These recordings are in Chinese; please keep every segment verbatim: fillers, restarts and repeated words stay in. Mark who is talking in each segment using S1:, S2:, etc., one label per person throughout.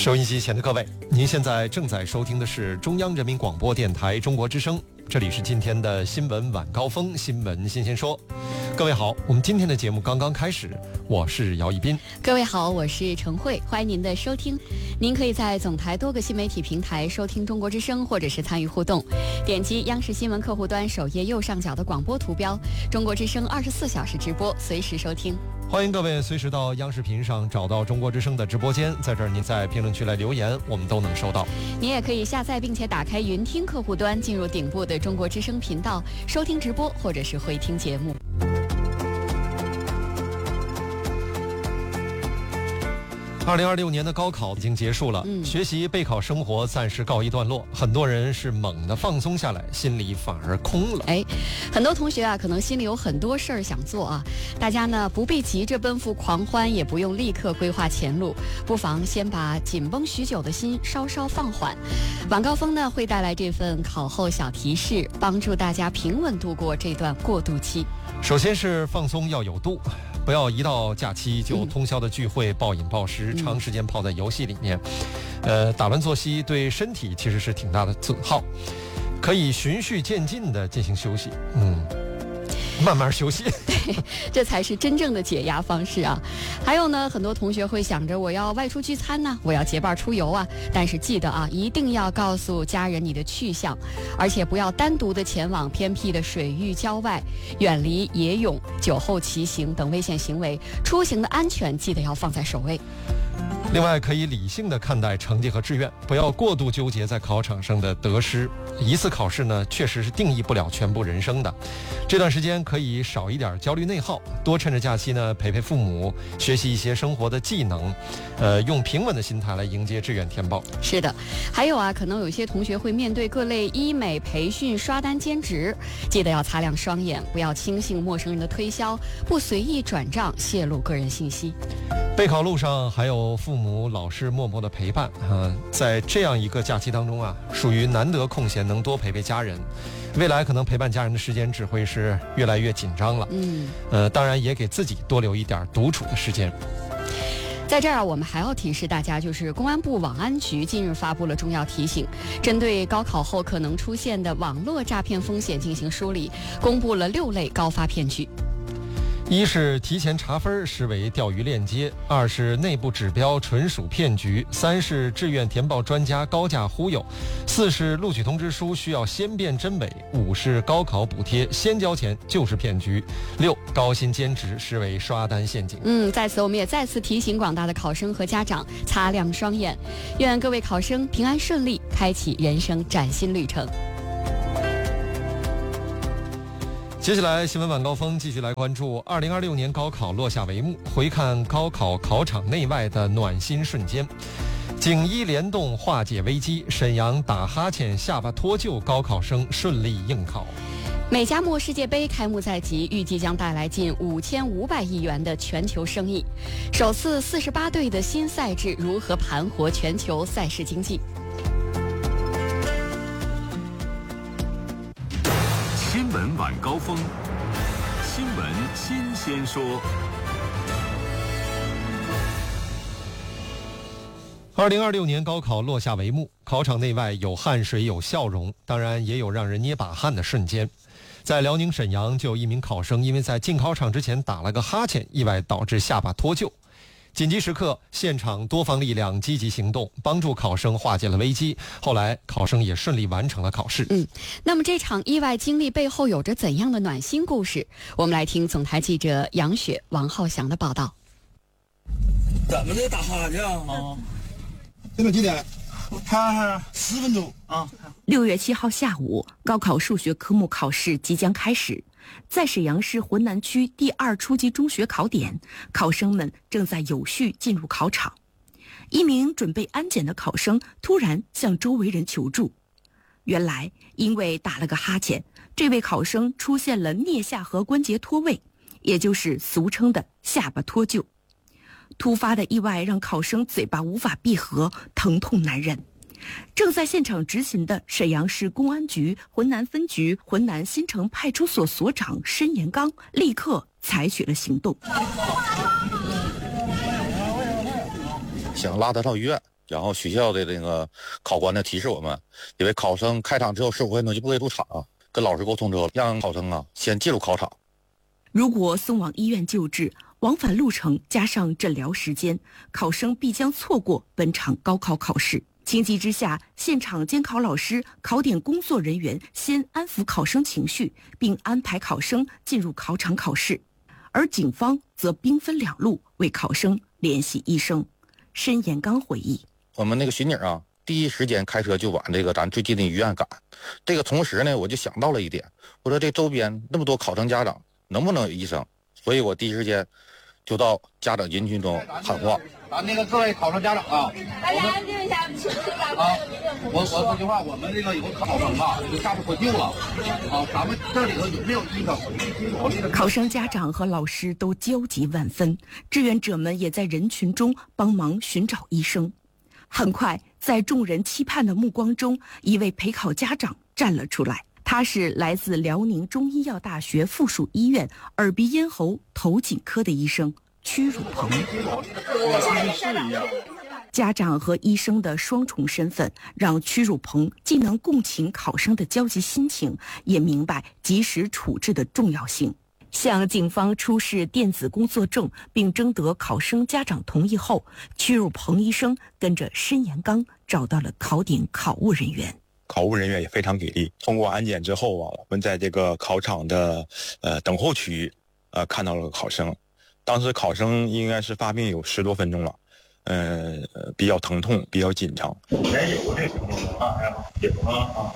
S1: 收音机前的各位，您现在正在收听的是中央人民广播电台中国之声，这里是今天的新闻晚高峰，新闻新鲜说。各位好，我们今天的节目刚刚开始，我是姚一斌。
S2: 各位好，我是程慧，欢迎您的收听。您可以在总台多个新媒体平台收听中国之声，或者是参与互动，点击央视新闻客户端首页右上角的广播图标，中国之声二十四小时直播，随时收听。
S1: 欢迎各位随时到央视频上找到中国之声的直播间，在这儿您在评论区来留言，我们都能收到。
S2: 您也可以下载并且打开云听客户端，进入顶部的中国之声频道，收听直播或者是回听节目。
S1: 二零二六年的高考已经结束了，
S2: 嗯、
S1: 学习备考生活暂时告一段落，很多人是猛地放松下来，心里反而空了。
S2: 哎，很多同学啊，可能心里有很多事儿想做啊，大家呢不必急着奔赴狂欢，也不用立刻规划前路，不妨先把紧绷许久的心稍稍放缓。晚高峰呢会带来这份考后小提示，帮助大家平稳度过这段过渡期。
S1: 首先是放松要有度，不要一到假期就通宵的聚会、暴饮暴食、嗯、长时间泡在游戏里面，呃，打乱作息对身体其实是挺大的损耗，可以循序渐进的进行休息，嗯，慢慢休息。
S2: 对，这才是真正的解压方式啊！还有呢，很多同学会想着我要外出聚餐呢，我要结伴出游啊，但是记得啊，一定要告诉家人你的去向，而且不要单独的前往偏僻的水域郊外，远离野泳、酒后骑行等危险行为，出行的安全记得要放在首位。
S1: 另外，可以理性的看待成绩和志愿，不要过度纠结在考场上的得失。一次考试呢，确实是定义不了全部人生的。这段时间可以少一点焦虑内耗，多趁着假期呢陪陪父母，学习一些生活的技能，呃，用平稳的心态来迎接志愿填报。
S2: 是的，还有啊，可能有些同学会面对各类医美培训、刷单兼职，记得要擦亮双眼，不要轻信陌生人的推销，不随意转账泄露个人信息。
S1: 备考路上还有父母、老师默默的陪伴啊，在这样一个假期当中啊，属于难得空闲，能多陪陪家人。未来可能陪伴家人的时间只会是越来越紧张了。嗯，呃，当然也给自己多留一点独处的时间。
S2: 在这儿啊，我们还要提示大家，就是公安部网安局近日发布了重要提醒，针对高考后可能出现的网络诈骗风险进行梳理，公布了六类高发骗局。
S1: 一是提前查分视为钓鱼链接，二是内部指标纯属骗局，三是志愿填报专家高价忽悠，四是录取通知书需要先辨真伪，五是高考补贴先交钱就是骗局，六高薪兼职视为刷单陷阱。
S2: 嗯，在此我们也再次提醒广大的考生和家长擦亮双眼，愿各位考生平安顺利，开启人生崭新旅程。
S1: 接下来新闻晚高峰继续来关注二零二六年高考落下帷幕，回看高考考场内外的暖心瞬间。锦衣联动化解危机，沈阳打哈欠下巴脱臼高考生顺利应考。
S2: 美加墨世界杯开幕在即，预计将带来近五千五百亿元的全球生意。首次四十八队的新赛制如何盘活全球赛事经济？
S3: 新闻晚高峰，新闻新鲜说。
S1: 二零二六年高考落下帷幕，考场内外有汗水有笑容，当然也有让人捏把汗的瞬间。在辽宁沈阳，就有一名考生因为在进考场之前打了个哈欠，意外导致下巴脱臼。紧急时刻，现场多方力量积极行动，帮助考生化解了危机。后来，考生也顺利完成了考试。
S2: 嗯，那么这场意外经历背后有着怎样的暖心故事？我们来听总台记者杨雪、王浩翔的报道。
S4: 怎么的打哈欠啊？
S5: 现在几点？我看看，十分钟啊。
S6: 六月七号下午，高考数学科目考试即将开始。在沈阳市浑南区第二初级中学考点，考生们正在有序进入考场。一名准备安检的考生突然向周围人求助。原来，因为打了个哈欠，这位考生出现了颞下颌关节脱位，也就是俗称的下巴脱臼。突发的意外让考生嘴巴无法闭合，疼痛难忍。正在现场执勤的沈阳市公安局浑南分局浑南新城派出所所长申延刚立刻采取了行动。
S7: 想拉他到医院， 然后学校的那个考官呢提示我们，因为考生开场之后十五分钟就不可以入场，跟老师沟通之后，让考生啊先进入考场。
S6: 如果送往医院救治，往返路程加上诊疗时间，考生必将错过本场高考考试。情急之下，现场监考老师、考点工作人员先安抚考生情绪，并安排考生进入考场考试，而警方则兵分两路为考生联系医生。申延刚回忆，
S7: 我们那个巡警啊，第一时间开车就往这个咱最近的医院赶。这个同时呢，我就想到了一点，我说这周边那么多考生家长，能不能有医生？所以我第一时间就到家长人群中喊话。
S5: 咱那个各位考生家长啊，
S8: 大家安静一下，请听咱们
S5: 啊，我我说句话，我们这个有个考生啊，就下边脱臼了啊，咱们这里头有没有医生？
S6: 考生家长和老师都焦急万分，志愿者们也在人群中帮忙寻找医生。很快，在众人期盼的目光中，一位陪考家长站了出来。他是来自辽宁中医药大学附属医院耳鼻咽喉头颈科的医生屈汝鹏。家长和医生的双重身份，让屈汝鹏既能共情考生的焦急心情，也明白及时处置的重要性。向警方出示电子工作证，并征得考生家长同意后，屈汝鹏医生跟着申延刚找到了考点考务人员。
S9: 考务人员也非常给力。通过安检之后啊，我们在这个考场的呃等候区域，呃看到了考生。当时考生应该是发病有十多分钟了，呃比较疼痛，比较紧张。
S5: 也有这情况啊，有啊啊，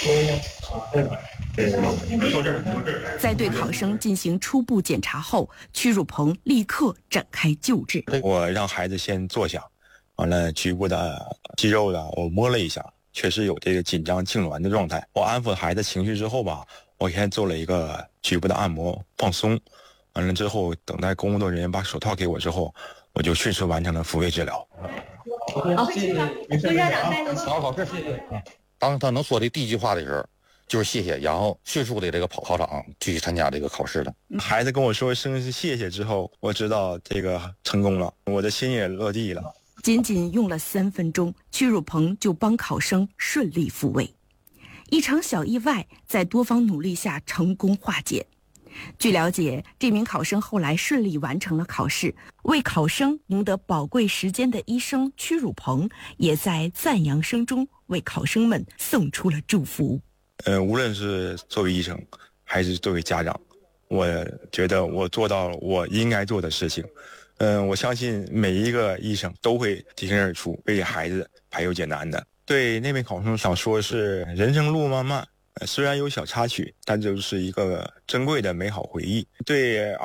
S6: 在对考生进行初步检查后，屈汝鹏立刻展开救治。
S9: 我让孩子先坐下，完了局部的肌肉呢，我摸了一下。确实有这个紧张痉挛的状态，我安抚孩子情绪之后吧，我先做了一个局部的按摩放松，完了之后等待工作人员把手套给我之后，我就迅速完成了复位治疗。
S8: 好，谢谢，回家长带路。
S7: 好，好，谢谢。当他能说的第一句话的时候，就是谢谢，然后迅速的这个跑考场继续参加这个考试了。
S9: 孩子跟我说声谢谢之后，我知道这个成功了，我的心也落地了。
S6: 仅仅用了三分钟，屈汝鹏就帮考生顺利复位。一场小意外在多方努力下成功化解。据了解，这名考生后来顺利完成了考试，为考生赢得宝贵时间的医生屈汝鹏也在赞扬声中为考生们送出了祝福。
S9: 呃，无论是作为医生还是作为家长，我觉得我做到了我应该做的事情。嗯、呃，我相信每一个医生都会挺身而出，为孩子排忧解难的。对那位考生想说是，人生路漫漫，呃，虽然有小插曲，但就是一个珍贵的美好回忆。对